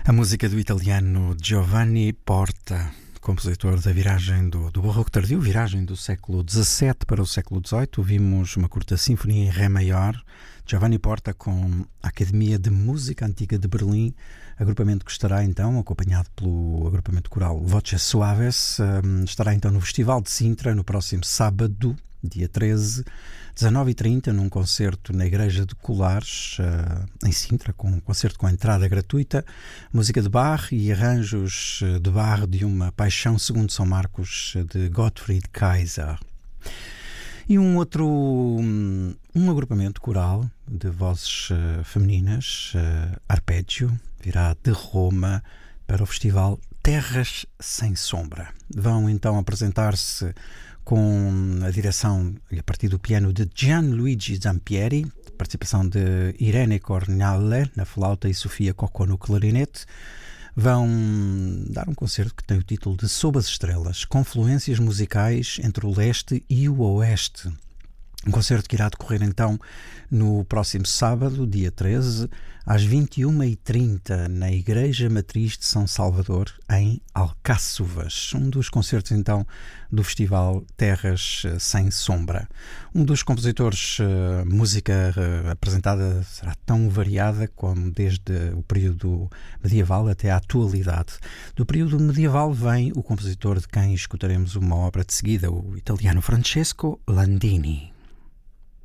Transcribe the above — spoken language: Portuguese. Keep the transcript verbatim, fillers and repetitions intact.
A música do italiano Giovanni Porta, compositor da viragem do, do Barroco Tardio, viragem do século dezassete para o século dezoito. Vimos uma curta sinfonia em Ré maior. Giovanni Porta com a Academia de Música Antiga de Berlim, agrupamento que estará então, acompanhado pelo agrupamento coral Voces Suaves, estará então no Festival de Sintra no próximo sábado, dia treze, dezanove e trinta, num concerto na Igreja de Colares, uh, em Sintra, com um concerto com entrada gratuita, música de Bach e arranjos de Bach de uma Paixão segundo São Marcos de Gottfried Kaiser. E um outro, um, um agrupamento coral de vozes uh, femininas, uh, Arpeggio, virá de Roma para o festival Terras Sem Sombra. Vão então apresentar-se com a direção e a partir do piano de Gianluigi Zampieri, participação de Irene Cornale na flauta e Sofia Cocco no clarinete. Vão dar um concerto que tem o título de Sob as Estrelas, confluências musicais entre o leste e o oeste. Um concerto que irá decorrer então no próximo sábado, dia treze, às vinte e uma e trinta, na Igreja Matriz de São Salvador, em Alcáçovas. Um dos concertos então do Festival Terras Sem Sombra. Um dos compositores, uh, música uh, apresentada será tão variada como desde o período medieval até à atualidade. Do período medieval vem o compositor de quem escutaremos uma obra de seguida, o italiano Francesco Landini.